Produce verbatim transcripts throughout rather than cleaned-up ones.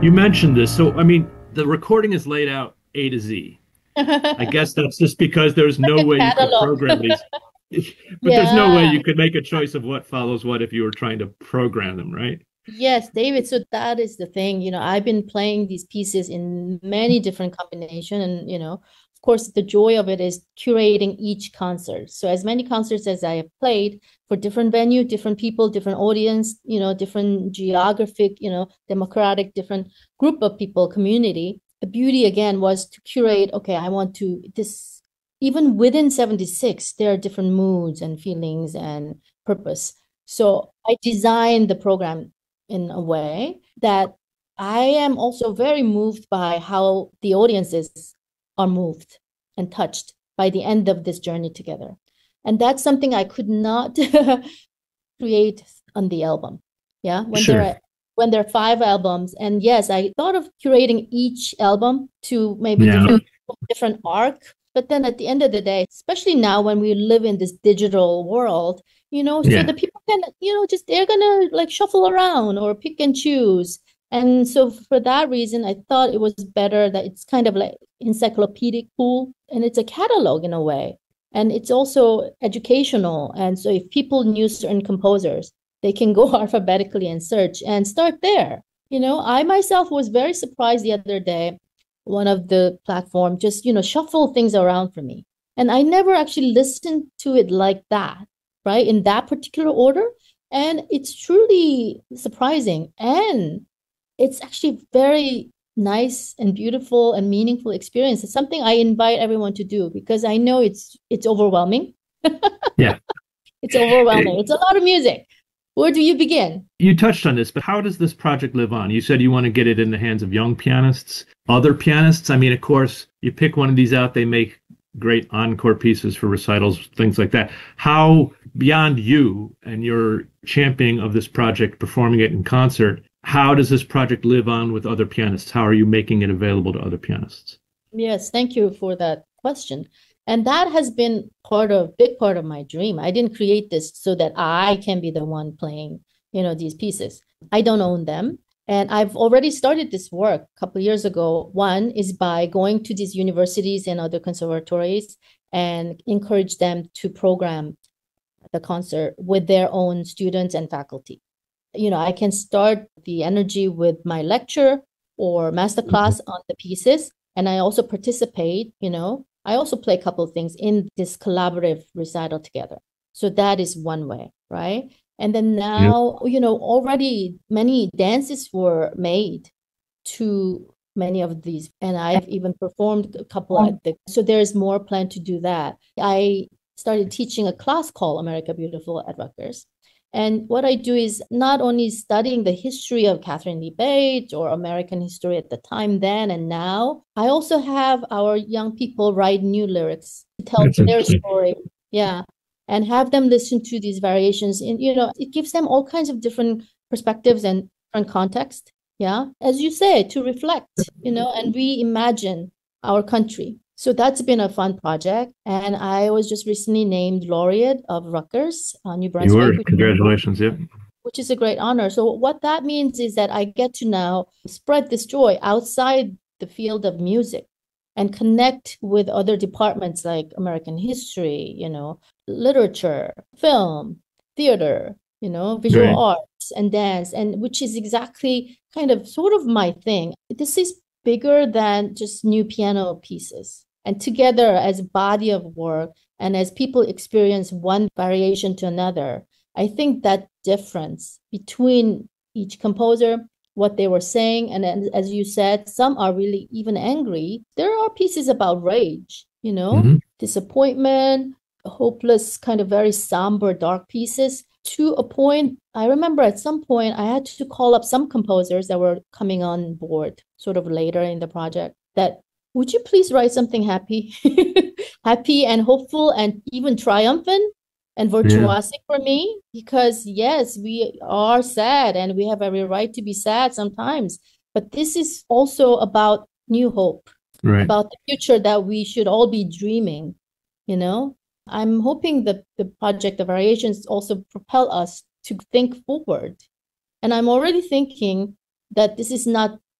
You mentioned this. So, I mean, the recording is laid out A to Z. I Like guess that's just because there's no a way you could catalog. program these, but there's no way Yeah. you could make a choice of what follows what if you were trying to program them, right? Yes, David. So that is the thing. You know, I've been playing these pieces in many different combination, and you know, of course, the joy of it is curating each concert. So as many concerts as I have played for different venue, different people, different audience, you know, different geographic, you know, democratic, different group of people, community. The beauty again was to curate, okay, I want to this even within seventy-six, there are different moods and feelings and purpose. So I designed the program in a way that I am also very moved by how the audiences are moved and touched by the end of this journey together. And that's something I could not create on the album. Yeah, when there Sure. are when there are five albums, and yes, I thought of curating each album to maybe Yeah. different different arc. But then at the end of the day, especially now when we live in this digital world, you know, so Yeah. the people can, you know, just they're gonna like shuffle around or pick and choose. And so for that reason, I thought it was better that it's kind of like encyclopedic pool and it's a catalog in a way. And it's also educational. And so if people knew certain composers, they can go alphabetically and search and start there. You know, I myself was very surprised the other day. One of the platform just, you know, shuffle things around for me. And I never actually listened to it like that, right? In that particular order. And it's truly surprising. And it's actually very nice and beautiful and meaningful experience. It's something I invite everyone to do because I know it's it's overwhelming. Yeah. It's overwhelming. Eh, It's a lot of music. Where do you begin? You touched on this, but how does this project live on? You said you want to get it in the hands of young pianists, other pianists. I mean, of course, you pick one of these out, they make great encore pieces for recitals, things like that. How, beyond you and your championing of this project, performing it in concert, how does this project live on with other pianists? How are you making it available to other pianists? Yes, thank you for that question. And that has been part of big part of my dream. I didn't create this so that I can be the one playing, you know, these pieces. I don't own them. And I've already started this work a couple of years ago. One is by going to these universities and other conservatories and encourage them to program the concert with their own students and faculty. You know, I can start the energy with my lecture or Mhm. masterclass on the pieces. And I also participate, you know, I also play a couple of things in this collaborative recital together. So that is one way, right? And then Yeah. now, you know, already many dances were made to many of these, and I've even performed a couple of the, so there's more plan to do that. I started teaching a class called America Beautiful at Rutgers. And what I do is not only studying the history of Catherine Lee Bates or American history at the time then and now, I also have our young people write new lyrics to tell That's their interesting. story. Yeah. And have them listen to these variations. And, you know, it gives them all kinds of different perspectives and different context. Yeah. As you say, to reflect, you know, and reimagine our country. So that's been a fun project. And I was just recently named laureate of Rutgers, uh, New You were. Brunswick, which, Congratulations. Yeah. which is a great honor. So what that means is that I get to now spread this joy outside the field of music and connect with other departments like American history, you know, literature, film, theater, you know, visual Right. arts and dance, and which is exactly kind of sort of my thing. This is bigger than just new piano pieces. And together as a body of work and as people experience one variation to another, I think that difference between each composer, what they were saying, and as you said, some are really even angry. There are pieces about rage, you know, Hmm. disappointment, hopeless, kind of very somber, dark pieces. To a point, I remember at some point I had to call up some composers that were coming on board sort of later in the project that would you please write something happy, happy and hopeful and even triumphant and Yeah. virtuosic for me? Because yes, we are sad and we have every right to be sad sometimes. But this is also about new hope, Right. about the future that we should all be dreaming, you know? I'm hoping that the project, the variations, also propel us to think forward. And I'm already thinking that this is not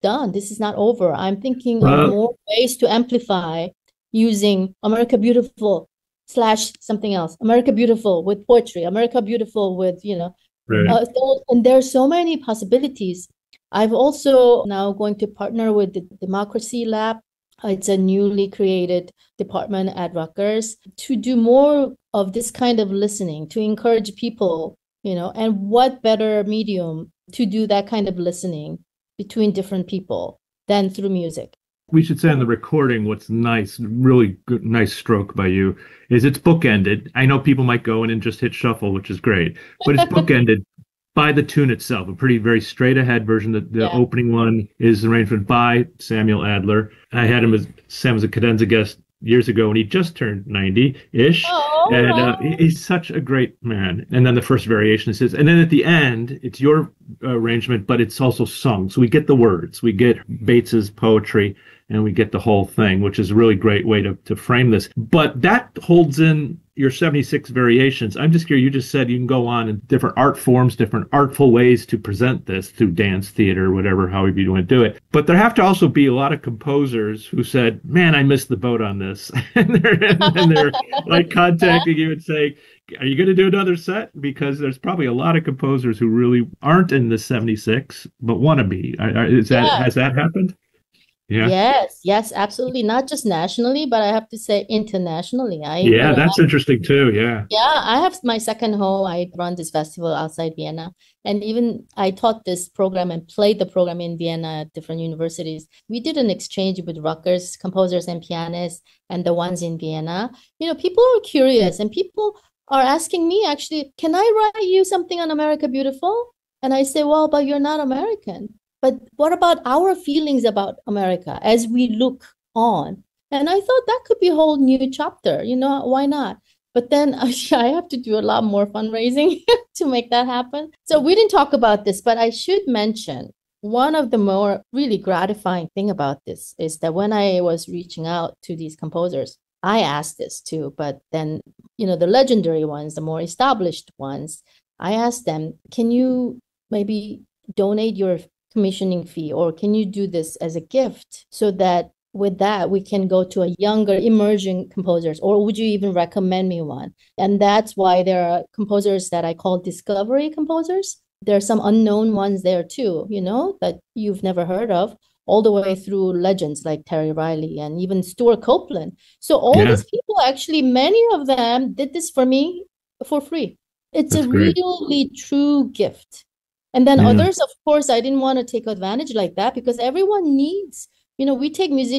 done. This is not over. I'm thinking of Well, more ways to amplify using America Beautiful slash something else. America Beautiful with poetry, America Beautiful with, you know, right. uh, so, and there's so many possibilities. I've also now going to partner with the Democracy Lab. It's a newly created department at Rutgers to do more of this kind of listening, to encourage people, you know, and what better medium to do that kind of listening between different people than through music. We should say on the recording, what's nice, really good, nice stroke by you, is it's bookended. I know people might go in and just hit shuffle, which is great, but it's bookended by the tune itself, a pretty very straight ahead version. The, the Yeah. opening one is arrangement by Samuel Adler. I had him as Sam as a cadenza guest years ago, and he just turned ninety-ish. Oh, And wow. uh, he- he's such a great man. And then the first variation is, and then at the end, it's your arrangement, but it's also sung. So we get the words, we get Bates's poetry, and we get the whole thing, which is a really great way to, to frame this. But that holds in your seventy-six variations. I'm just curious, you just said you can go on in different art forms, different artful ways to present this through dance, theater, whatever, however you want to do it. But there have to also be a lot of composers who said, man, I missed the boat on this. and they're, and they're like contacting you and saying, are you going to do another set? Because there's probably a lot of composers who really aren't in the seventy-six, but want to be. Are- are- Is that, Yeah. has that happened? Yeah. Yes, yes, absolutely. Not just nationally, but I have to say internationally. I, you Yeah, know, that's interesting too. Yeah. yeah, I have my second home. I run this festival outside Vienna. And even I taught this program and played the program in Vienna at different universities. We did an exchange with Rutgers composers and pianists and the ones in Vienna. You know, people are curious and people are asking me actually, can I write you something on America Beautiful? And I say, well, but you're not American. But what about our feelings about America as we look on? And I thought that could be a whole new chapter. You know, why not? But then I have to do a lot more fundraising to make that happen. So we didn't talk about this, but I should mention one of the more really gratifying thing about this is that when I was reaching out to these composers, I asked this too, but then, you know, the legendary ones, the more established ones, I asked them, can you maybe donate your commissioning fee, or can you do this as a gift so that with that we can go to a younger emerging composers, or would you even recommend me one? And that's why there are composers that I call discovery composers. There are some unknown ones there too, you know, that you've never heard of, all the way through legends like Terry Riley and even Stuart Copeland. So all Yeah. these people, actually many of them did this for me for free. It's That's a great. really true gift. And then Yeah. others, of course, I didn't want to take advantage like that because everyone needs, you know, we take musicians